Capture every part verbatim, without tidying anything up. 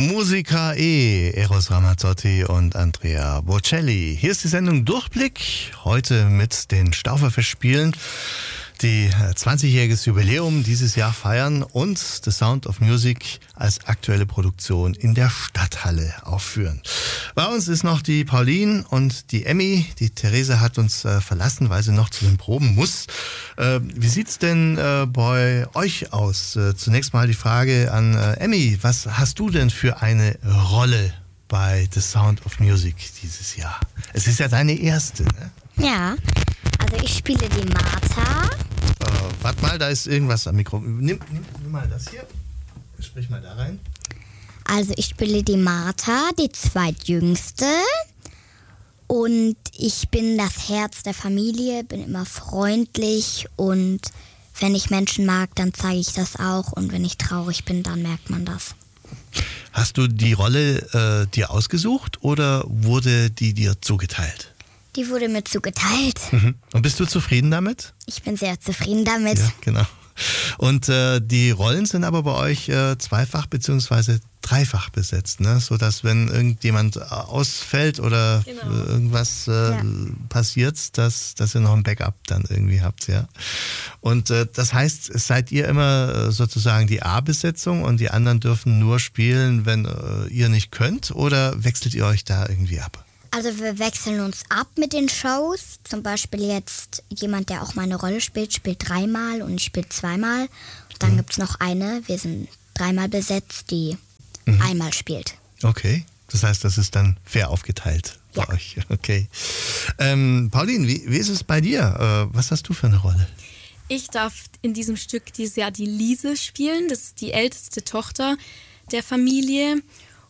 Musica E, Eros Ramazzotti und Andrea Bocelli. Hier ist die Sendung Durchblick, heute mit den Stauferfestspielen, die zwanzigjähriges Jubiläum dieses Jahr feiern und The Sound of Music als aktuelle Produktion in der Stadthalle aufführen. Bei uns ist noch die Pauline und die Emmy. Die Therese hat uns äh, verlassen, weil sie noch zu den Proben muss. Äh, wie sieht's denn äh, bei euch aus? Äh, zunächst mal die Frage an äh, Emmy. Was hast du denn für eine Rolle bei The Sound of Music dieses Jahr? Es ist ja deine erste, ne? Ja, also ich spiele die Martha. Äh, warte mal, da ist irgendwas am Mikro. Nimm, nimm, nimm mal das hier. Sprich mal da rein. Also ich spiele die Martha, die zweitjüngste. Und ich bin das Herz der Familie, bin immer freundlich. Und wenn ich Menschen mag, dann zeige ich das auch. Und wenn ich traurig bin, dann merkt man das. Hast du die Rolle äh, dir ausgesucht oder wurde die dir zugeteilt? Die wurde mir zugeteilt. Mhm. Und bist du zufrieden damit? Ich bin sehr zufrieden damit. Ja, genau. Und äh, die Rollen sind aber bei euch äh, zweifach bzw. dreifach besetzt, ne? Sodass, wenn irgendjemand ausfällt oder genau. äh, irgendwas äh, ja. passiert, dass, dass ihr noch ein Backup dann irgendwie habt. Ja? Und äh, das heißt, seid ihr immer sozusagen die A-Besetzung und die anderen dürfen nur spielen, wenn äh, ihr nicht könnt, oder wechselt ihr euch da irgendwie ab? Also wir wechseln uns ab mit den Shows. Zum Beispiel jetzt jemand, der auch meine Rolle spielt, spielt dreimal und ich spiele zweimal. Und dann mhm. gibt es noch eine, wir sind dreimal besetzt, die mhm. einmal spielt. Okay, das heißt, das ist dann fair aufgeteilt bei ja. euch. Okay. Ähm, Pauline, wie, wie ist es bei dir? Äh, was hast du für eine Rolle? Ich darf in diesem Stück dieses Jahr die Liese spielen. Das ist die älteste Tochter der Familie.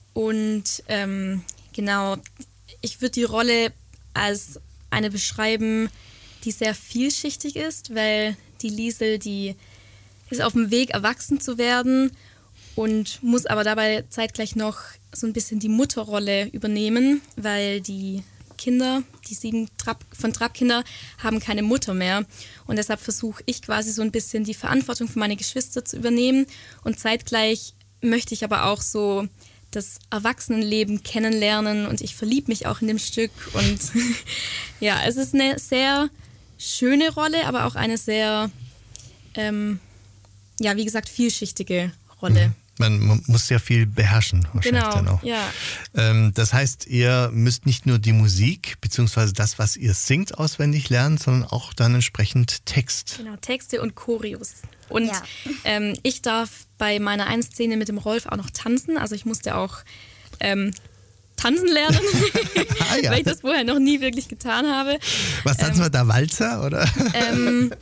Und ähm, genau... Ich würde die Rolle als eine beschreiben, die sehr vielschichtig ist, weil die Liesel, die ist auf dem Weg, erwachsen zu werden und muss aber dabei zeitgleich noch so ein bisschen die Mutterrolle übernehmen, weil die Kinder, die sieben Trapp, von Trappkinder, haben keine Mutter mehr. Und deshalb versuche ich quasi so ein bisschen die Verantwortung für meine Geschwister zu übernehmen. Und zeitgleich möchte ich aber auch so das Erwachsenenleben kennenlernen und ich verliebe mich auch in dem Stück. Und ja, es ist eine sehr schöne Rolle, aber auch eine sehr, ähm, ja, wie gesagt, vielschichtige Rolle. Man, man muss sehr viel beherrschen. Genau, dann auch. Ja. Ähm, das heißt, ihr müsst nicht nur die Musik bzw. das, was ihr singt, auswendig lernen, sondern auch dann entsprechend Text. Genau, Texte und Choreos. Und ja. ähm, ich darf bei meiner einen Szene mit dem Rolf auch noch tanzen. Also ich musste auch ähm, tanzen lernen, ah, ja. weil ich das vorher noch nie wirklich getan habe. Was tanzen ähm, wir da, Walzer, oder? Ähm,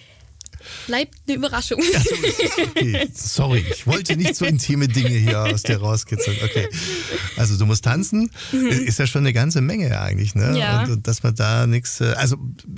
bleibt eine Überraschung. Ja, so, okay. Sorry, ich wollte nicht so intime Dinge hier aus dir rauskitzeln. Okay. Also du musst tanzen, mhm. ist ja schon eine ganze Menge eigentlich, ne? Ja. Und, und dass man da nichts, also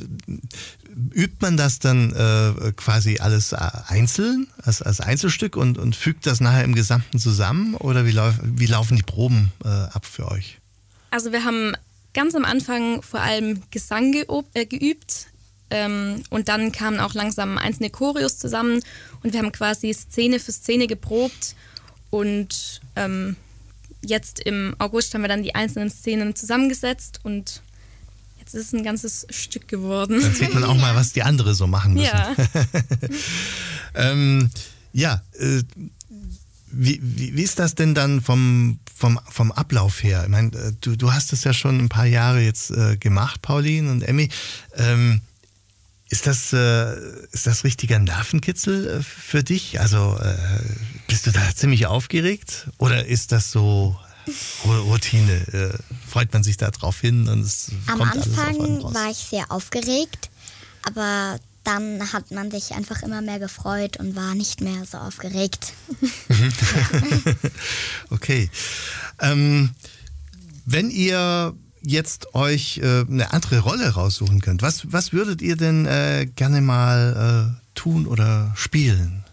übt man das dann äh, quasi alles einzeln, als, als Einzelstück und, und fügt das nachher im Gesamten zusammen, oder wie, lauf, wie laufen die Proben äh, ab für euch? Also wir haben ganz am Anfang vor allem Gesang geob, äh, geübt. Und dann kamen auch langsam einzelne Choreos zusammen und wir haben quasi Szene für Szene geprobt und ähm, jetzt im August haben wir dann die einzelnen Szenen zusammengesetzt und jetzt ist es ein ganzes Stück geworden. Dann sieht man auch mal, was die andere so machen müssen. Ja, ähm, ja äh, wie, wie, wie ist das denn dann vom, vom, vom Ablauf her? Ich meine, du, du hast es ja schon ein paar Jahre jetzt äh, gemacht, Pauline und Emmy. Ähm, Ist das, äh, ist das richtiger Nervenkitzel äh, für dich? Also äh, bist du da ziemlich aufgeregt? Oder ist das so Routine? Äh, freut man sich da drauf hin und es Am kommt alles auf einen Anfang raus? war ich sehr aufgeregt, aber dann hat man sich einfach immer mehr gefreut und war nicht mehr so aufgeregt. Okay. Ähm, wenn ihr jetzt euch äh, eine andere Rolle raussuchen könnt, was, was würdet ihr denn äh, gerne mal äh, tun oder spielen?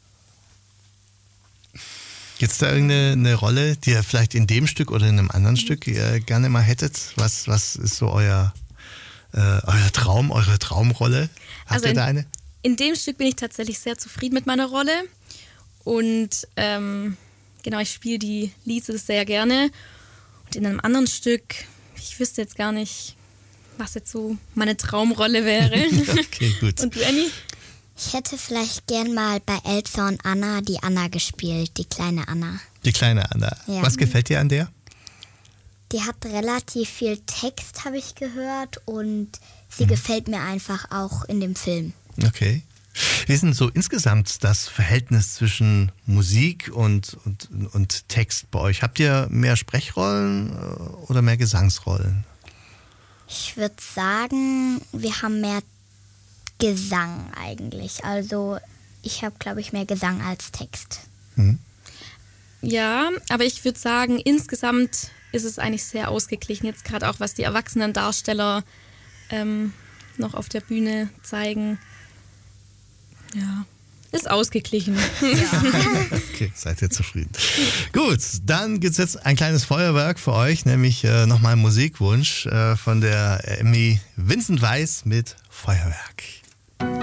Gibt es da irgendeine eine Rolle, die ihr vielleicht in dem Stück oder in einem anderen mhm. Stück äh, gerne mal hättet? Was, was ist so euer, äh, euer Traum, eure Traumrolle? Habt also ihr da in, eine? In dem Stück bin ich tatsächlich sehr zufrieden mit meiner Rolle und ähm, genau, ich spiele die Lise sehr gerne. Und in einem anderen Stück, ich wüsste jetzt gar nicht, was jetzt so meine Traumrolle wäre. Okay, gut. Und du, Annie? Ich hätte vielleicht gern mal bei Elsa und Anna die Anna gespielt, die kleine Anna. Die kleine Anna. Ja. Was gefällt dir an der? Die hat relativ viel Text, habe ich gehört, und sie mhm. gefällt mir einfach auch in dem Film. Okay. Wie ist denn so insgesamt das Verhältnis zwischen Musik und, und, und Text bei euch? Habt ihr mehr Sprechrollen oder mehr Gesangsrollen? Ich würde sagen, wir haben mehr Gesang eigentlich. Also ich habe, glaube ich, mehr Gesang als Text. Mhm. Ja, aber ich würde sagen, insgesamt ist es eigentlich sehr ausgeglichen. Jetzt gerade auch, was die erwachsenen Darsteller ähm, noch auf der Bühne zeigen. Ja, ist ausgeglichen. Ja. Okay, seid ihr zufrieden. Gut, dann gibt es jetzt ein kleines Feuerwerk für euch, nämlich äh, nochmal einen Musikwunsch äh, von der Emmy Vincent Weiss mit Feuerwerk.